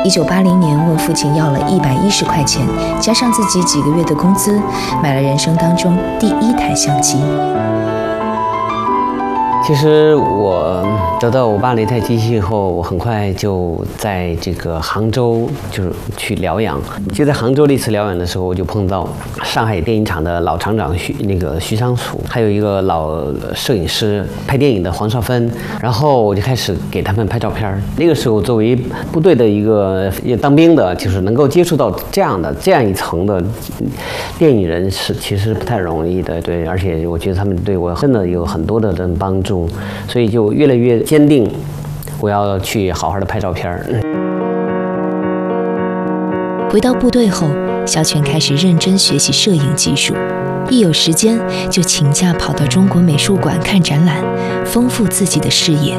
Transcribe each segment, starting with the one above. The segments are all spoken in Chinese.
1980年问父亲要了110块钱，加上自己几个月的工资，买了人生当中第1台相机。 其实我得到我爸那台机器以后，我很快就在这个杭州就是去疗养。就在杭州那次疗养的时候，我就碰到上海电影厂的老厂长徐昌楚，还有一个老摄影师拍电影的黄少芬，然后我就开始给他们拍照片。那个时候作为部队的一个当兵的，就是能够接触到这样一层的电影人是其实不太容易的，对，而且我觉得他们对我真的有很多的帮助。所以就越来越坚定，我要去好好的拍照片。 回到部队后，肖全开始认真学习摄影技术，一有时间就请假跑到中国美术馆看展览，丰富自己的视野。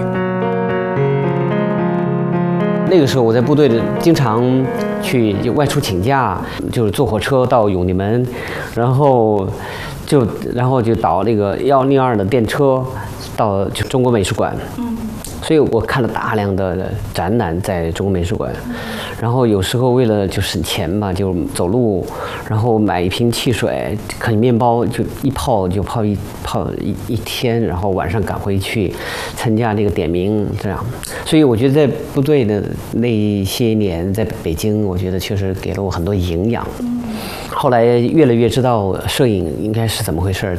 那个时候我在部队里经常去外出请假，就是坐火车到永定门，然后就倒那个102的电车到中国美术馆。所以我看了大量的展览在中国美术馆，然后有时候为了就省钱吧，就走路，然后买一瓶汽水，啃面包，就一泡一天，然后晚上赶回去参加这个点名，这样。所以我觉得在部队的那些年，在北京，我觉得确实给了我很多营养。后来越来越知道摄影应该是怎么回事。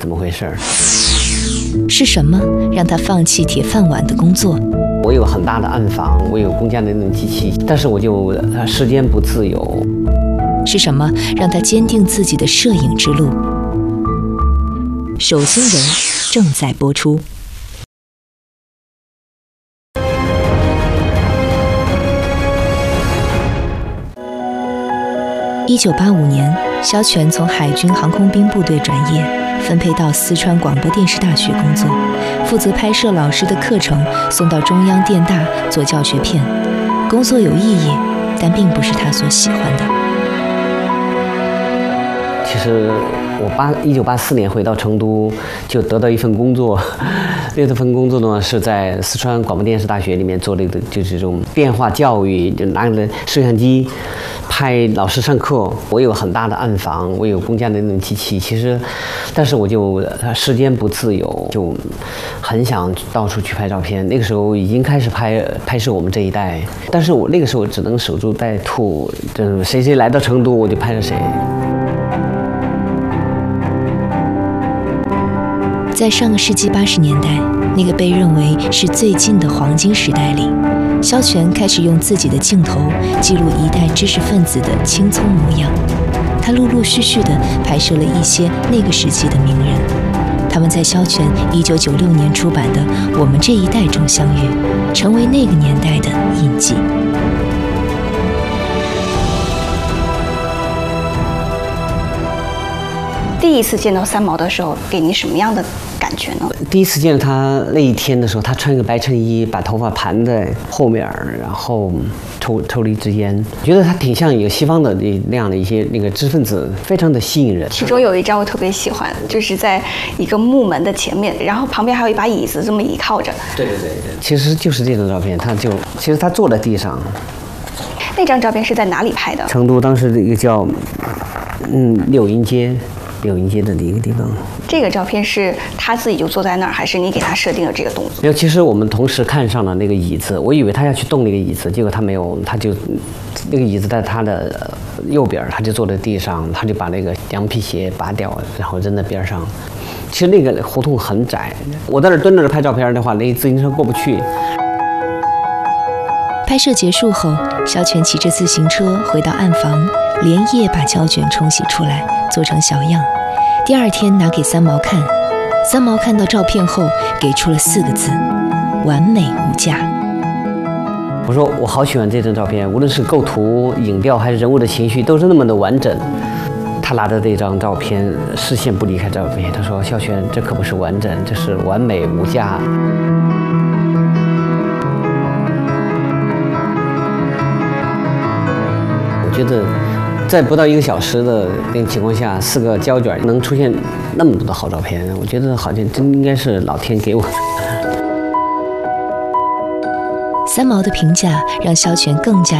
是什么让他放弃铁饭碗的工作？ 我有很大的暗房，我有公家的那种机器，但是我就时间不自由。 是什么让他坚定自己的摄影之路？守心人正在播出。1985年，肖全从海军航空兵部队转业，分配到四川广播电视大学工作，负责拍摄老师的课程，送到中央电大做教学片。工作有意义，但并不是他所喜欢的。 其实我1984年回到成都，就得到一份工作。那份工作呢是在四川广播电视大学里面做了就是这种电话教育，就拿了摄像机拍老师上课。我有很大的暗房，我有公家的那种机器，但是我就时间不自由，就很想到处去拍照片。那个时候已经开始拍摄我们这一代，但是我那个时候只能守株待兔，就是谁来到成都我就拍着谁。 在上个世纪80年代，那个被认为是最近的黄金时代里，肖全开始用自己的镜头记录一代知识分子的青葱模样。他陆陆续续地拍摄了一些那个时期的名人，他们在肖全1996年出版的《我们这一代》中相遇，成为那个年代的印记。 第一次见到三毛的时候，给你什么样的感觉呢？ 第一次见到他那一天的时候，他穿一个白衬衣，把头发盘在后面，然后抽了一支烟，觉得他挺像有西方的那样的一些那个知识分子，非常的吸引人。 其中有一张我特别喜欢，就是在一个木门的前面，然后旁边还有一把椅子这么倚靠着。对， 其实就是这张照片，其实他坐在地上。 那张照片是在哪里拍的？ 成都当时的一个叫柳荫街的一个地方。 这个照片是他自己就坐在那儿，还是你给他设定了这个动作？ 没有，其实我们同时看上了那个椅子，我以为他要去动那个椅子，结果他没有，他就那个椅子在他的右边，他就坐在地上，他就把那个羊皮鞋拔掉，然后扔在边上。其实那个胡同很窄，我在那蹲着拍照片的话，那自行车过不去。 拍摄结束后，肖全骑着自行车回到暗房，连夜把胶卷冲洗出来，做成小样。第二天拿给三毛看，三毛看到照片后给出了4个字：完美无价。 我说我好喜欢这张照片，无论是构图、影调还是人物的情绪，都是那么的完整。他拿着这张照片，视线不离开照片，他说：“肖全，这可不是完整，这是完美无价。”我觉得在不到1个小时的那个情况下，4个胶卷能出现那么多的好照片，我觉得好像真应该是老天给我的。 三毛的评价让肖全更加